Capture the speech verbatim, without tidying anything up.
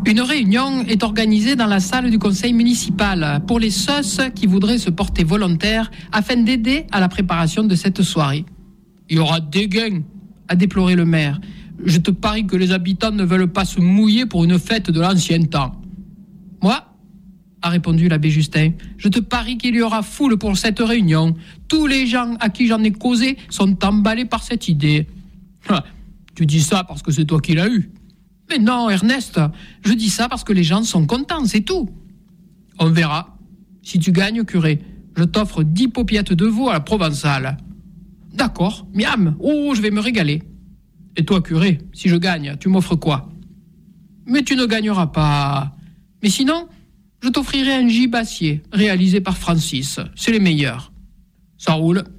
Une réunion est organisée dans la salle du conseil municipal pour les S O S qui voudraient se porter volontaires afin d'aider à la préparation de cette soirée. Il y aura des gains, a déploré le maire. Je te parie que les habitants ne veulent pas se mouiller pour une fête de l'ancien temps. Moi, a répondu l'abbé Justin, je te parie qu'il y aura foule pour cette réunion. Tous les gens à qui j'en ai causé sont emballés par cette idée. Ah, tu dis ça parce que c'est toi qui l'as eu. Mais non, Ernest, je dis ça parce que les gens sont contents, c'est tout. On verra. Si tu gagnes, curé, je t'offre dix paupiettes de veau à la Provençale. D'accord, miam, oh, je vais me régaler. Et toi, curé, si je gagne, tu m'offres quoi? Mais tu ne gagneras pas. Mais sinon, je t'offrirai un gibassier réalisé par Francis. C'est les meilleurs. Ça roule.